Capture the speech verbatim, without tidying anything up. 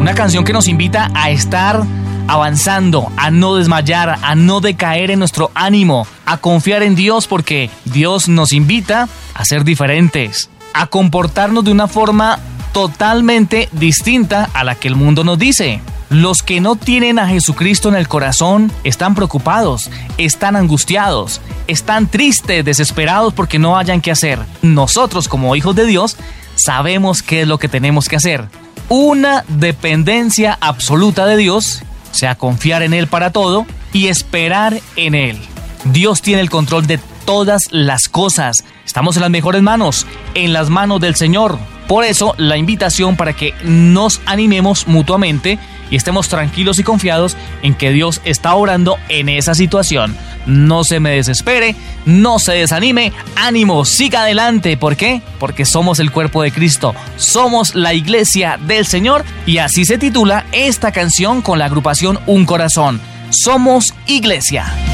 Una canción que nos invita a estar avanzando, a no desmayar, a no decaer en nuestro ánimo, a confiar en Dios, porque Dios nos invita a ser diferentes, a comportarnos de una forma totalmente distinta a la que el mundo nos dice. Los que no tienen a Jesucristo en el corazón están preocupados, están angustiados, están tristes, desesperados porque no hayan qué hacer. Nosotros, como hijos de Dios, sabemos qué es lo que tenemos que hacer. Una dependencia absoluta de Dios, o sea, confiar en Él para todo y esperar en Él. Dios tiene el control de todas las cosas. Estamos en las mejores manos, en las manos del Señor. Por eso, la invitación para que nos animemos mutuamente y estemos tranquilos y confiados en que Dios está obrando en esa situación. No se me desespere, no se desanime, ánimo, siga adelante. ¿Por qué? Porque somos el cuerpo de Cristo, somos la iglesia del Señor, y así se titula esta canción con la agrupación Un Corazón. Somos Iglesia.